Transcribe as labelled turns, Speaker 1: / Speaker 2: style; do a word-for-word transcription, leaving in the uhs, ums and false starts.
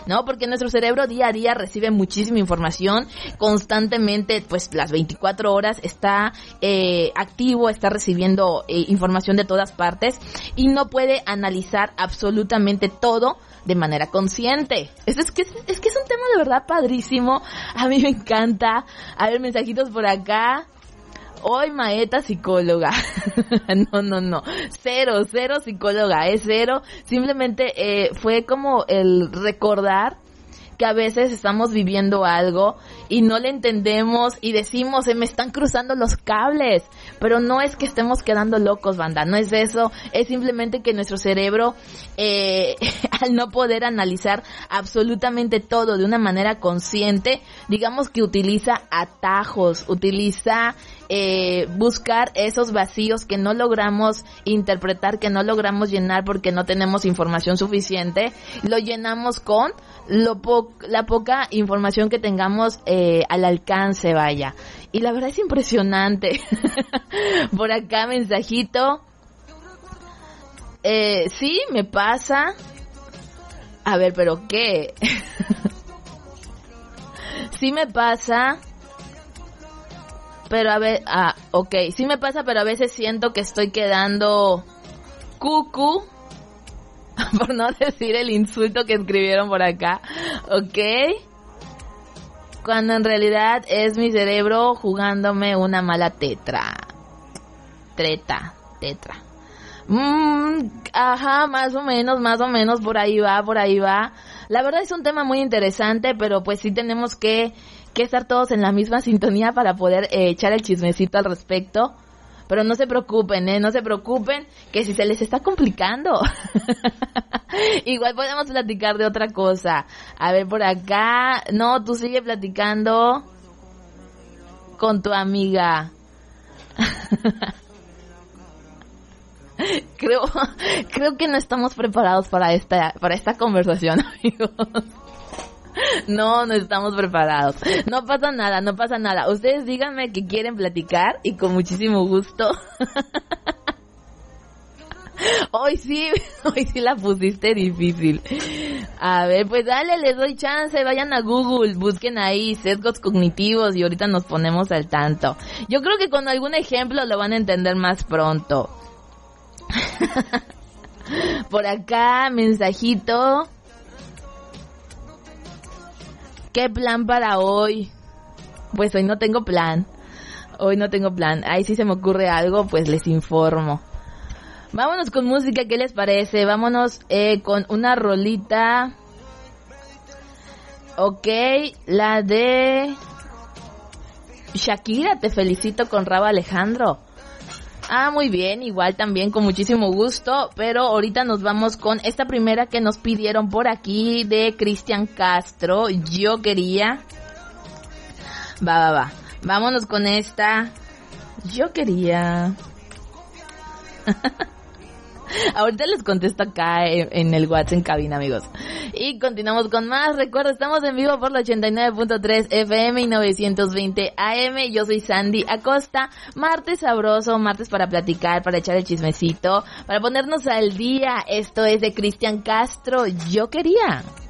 Speaker 1: ¿no? Porque nuestro cerebro día a día recibe muchísima información, constantemente, pues las veinticuatro horas está eh, activo, está recibiendo eh, información de todas partes y no puede analizar absolutamente todo de manera consciente. Es, es, que, es, es que es un tema de verdad padrísimo. A mí me encanta. A ver, mensajitos por acá. Hoy Maeta psicóloga. no, no, no. Cero, cero psicóloga. Es cero. Simplemente eh, fue como el recordar que a veces estamos viviendo algo y no le entendemos y decimos, se me están cruzando los cables, pero no es que estemos quedando locos, banda, no es eso, es simplemente que nuestro cerebro, eh, al no poder analizar absolutamente todo de una manera consciente, digamos que utiliza atajos, utiliza eh, buscar esos vacíos que no logramos interpretar, que no logramos llenar porque no tenemos información suficiente, lo llenamos con lo po- la poca información que tengamos eh, al alcance, vaya. Y la verdad es impresionante. Por acá mensajito. Eh, sí, me pasa. A ver, ¿pero qué? Sí me pasa. Pero a ver, ah, ok. Sí me pasa, pero a veces siento que estoy quedando cucu. Por no decir el insulto que escribieron por acá, ¿ok? Cuando en realidad es mi cerebro jugándome una mala tetra. Treta, tetra. Mm, ajá, más o menos, más o menos, por ahí va, por ahí va. La verdad es un tema muy interesante, pero pues sí tenemos que, que estar todos en la misma sintonía para poder eh, echar el chismecito al respecto. Pero no se preocupen, ¿eh? No se preocupen, que si se les está complicando, igual podemos platicar de otra cosa. A ver, por acá, no, tú sigue platicando con tu amiga. creo, creo que no estamos preparados para esta, para esta conversación, amigos. No, no estamos preparados. No pasa nada, no pasa nada. Ustedes díganme que quieren platicar y con muchísimo gusto. Hoy sí, hoy sí la pusiste difícil. A ver, pues dale, les doy chance. Vayan a Google, busquen ahí sesgos cognitivos y ahorita nos ponemos al tanto. Yo creo que con algún ejemplo lo van a entender más pronto. Por acá, mensajito. ¿Qué plan para hoy? Pues hoy no tengo plan. Hoy no tengo plan. Ahí si se me ocurre algo, pues les informo. Vámonos con música, ¿qué les parece? Vámonos eh, con una rolita. Ok, la de Shakira, Te Felicito con Rauw Alejandro. Ah, muy bien, igual también con muchísimo gusto, pero ahorita nos vamos con esta primera que nos pidieron por aquí de Cristian Castro, Yo Quería. Va, va, va. Vámonos con esta. Yo Quería. Ahorita les contesto acá en, en el WhatsApp en cabina, amigos. Y continuamos con más. Recuerda, estamos en vivo por la ochenta y nueve punto tres F M y novecientos veinte A M. Yo soy Sandy Acosta. Martes sabroso, martes para platicar, para echar el chismecito, para ponernos al día. Esto es de Cristian Castro, Yo Quería.